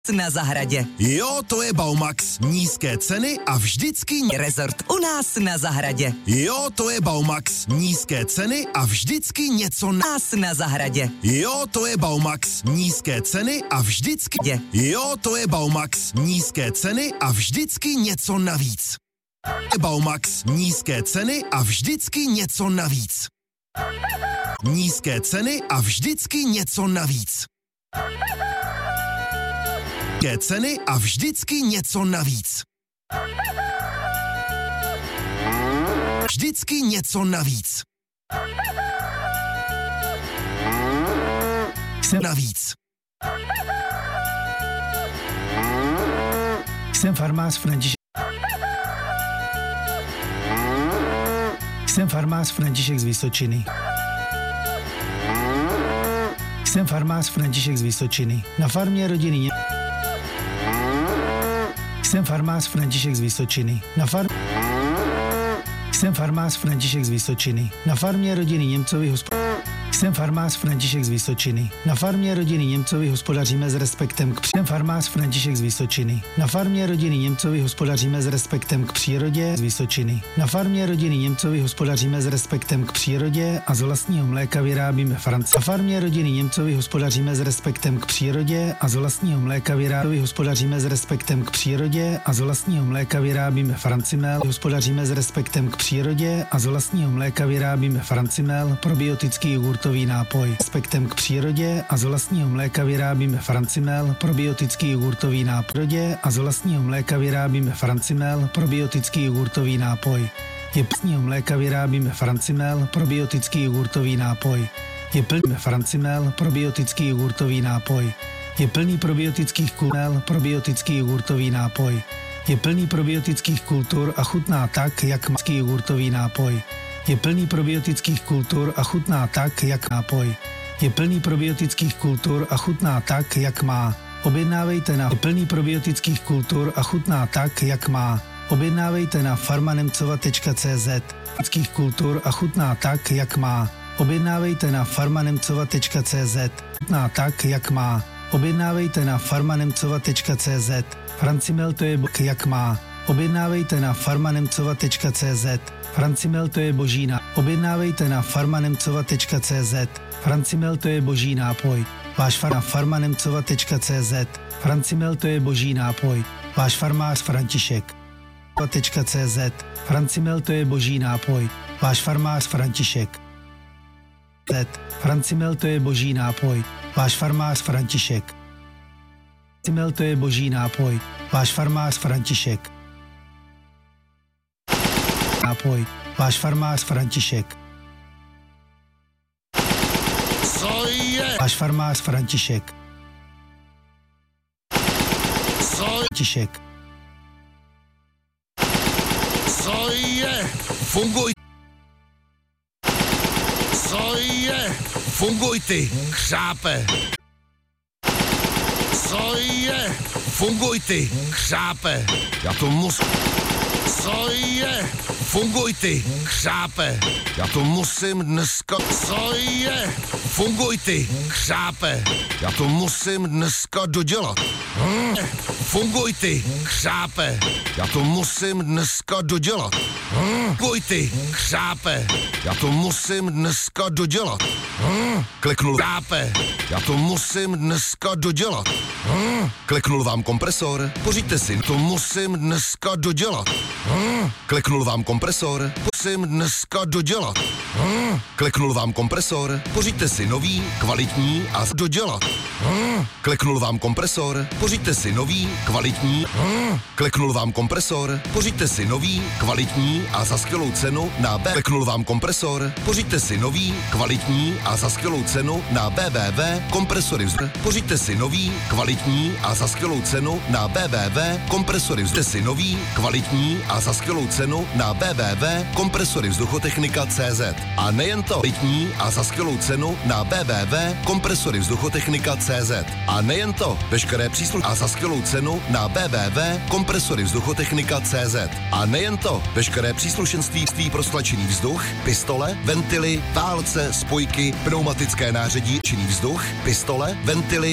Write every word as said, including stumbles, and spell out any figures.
Na zahradě. Jo, to je Baumax. Nízké ceny a vždycky Rezort u nás na zahradě. Jo, to je Baumax. Nízké ceny a vždycky něco nás na zahradě. Jo, to je Baumax. Nízké ceny a vždycky Jo, to je Baumax. Nízké ceny a vždycky něco navíc. Baumax. Nízké ceny a vždycky něco navíc. Nízké ceny a vždycky něco navíc. Nízké ceny a vždycky něco navíc. Vždycky něco navíc. Jsem navíc. Jsem farmář František. Jsem farmář František z Vysočiny. Jsem farmář František z Vysočiny. Na farmě rodiny. Jsem farmář František z Vysočiny. Na far... Jsem farmář František z Vysočiny. Na farmě rodiny Němcovi hospodář... Jsem farmář František z Vysočiny. Na farmě rodiny Němcovi hospodaříme s respektem k... Jsem farmář František z Vysočiny. Na farmě rodiny Němcovi hospodaříme s respektem k přírodě z Vysočiny. Na farmě rodiny Němcovi hospodaříme s respektem k přírodě a z vlastního mléka vyrábíme Francie. Na farmě rodiny Němcovi hospodaříme s respektem k přírodě a z vlastního mléka vyrábíme hospodaříme s respektem k přírodě a z vlastního mléka vyrábíme Francimel. Hospodaříme s respektem k přírodě a z vlastního mléka vyrábíme Francimel, probiotický jogurtový nápoj. Respektem k přírodě a z vlastního mléka vyrábíme Francimel, probiotický jogurtový nápoj. A z vlastního mléka vyrábíme Francimel, probiotický jogurtový nápoj. Je vlastního mléka vyrábíme Francimel, probiotický jogurtový nápoj. Je plný Francimel, probiotický jogurtový nápoj. Je plný probiotických kultur, probiotický jogurtový nápoj. Je plný probiotických kultur a chutná tak, jak má jogurtový nápoj. Je plný probiotických kultur a chutná tak, jak nápoj. Je plný probiotických kultur a chutná tak, jak má. Objednávejte na je plný probiotických kultur a chutná tak, jak má. Objednávejte na farmanemcova tečka cé zet. Kultur a chutná tak, jak má. Objednávejte na farmanemcova tečka cé zet. Chutná tak, jak má. Objednávejte na farmanemcova tečka cé zet. Francimel to je bok, jak má. Objednávejte na farmanemcova tečka cé zet. Francimel to je božína. Objednávejte na farmanemcova tečka cé zet. Francimel to je boží nápoj. Váš far na farmanemcova tečka cé zet. Francimel to je boží nápoj. Váš farmář František. .cz. Francimel to je boží nápoj. Váš farmář František. Francimel to je boží nápoj. Váš farmář František. Francimel to je boží nápoj. Váš farmář František. Nápoj. Váš farmář František. Co je? Váš farmář František. Co je? František. Co je? Funguj. Co je? Funguj ty, křápe. Co je? Funguj ty, křápe. Já to musím. Co je? Funguj ty, křápe. Já to musím dneska. Co je? Funguj ty, křápe. Já to musím dneska dodělat. Hm? Funguj ty, křápe. Já to musím dneska dodělat. Hm? Funguj ty, křápe. Já to musím dneska dodělat. Hm? Kliknul křápe. Já to musím dneska dodělat. Hm? Kliknul vám kompresor. Pořiďte si. To musím dneska dodělat. Hm? Kliknul vám kompresor. Musím dneska dodělat. Hm? Kliknul vám kompresor. Pořiďte si nový, kvalitní a dodělat. Hm? Kliknul vám kompresor. Pořiďte si nový, kvalitní. Hm? Kliknul vám kompresor. Pořiďte si nový, kvalitní a za skvělou cenu na B. Kliknul vám kompresor. Pořiďte si nový, kvalitní a za skvělou cenu na w w w tečka kompresory vzduchu. Pořiďte si nový, kvalitní a za skvělou cenu na w w w tečka kompresory vzduchu. si nový, kvalitní a za skvělou cenu na w w w tečka kompresory vzduchotechnika tečka cé zet. A nejen to, kvalitní a za skvělou cenu na w w w tečka kompresory vzduchotechnika tečka cé zet. A nejen to, veškeré příslušky a za skvělou cenu na w w w tečka kompresory vzduchotechnika tečka cé zet. A nejen to, veškeré příslušenství pro stlačený vzduch, pistole, ventily, válce, spojky, pneumatické nářadí, činný vzduch, pistole, ventily,